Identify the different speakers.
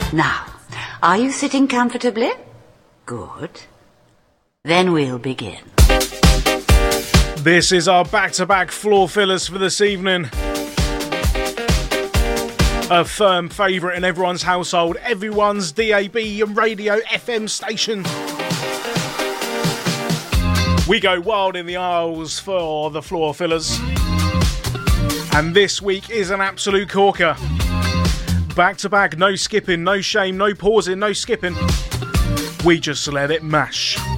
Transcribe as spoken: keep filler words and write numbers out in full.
Speaker 1: Now, are you sitting comfortably? Good. Then we'll begin.
Speaker 2: This is our back-to-back floor fillers for this evening. A firm favourite in everyone's household, everyone's D A B and radio F M station. We go wild in the aisles for the floor fillers. And this week is an absolute corker. Back to back, no skipping, no shame, no pausing, no skipping. We just let it mash.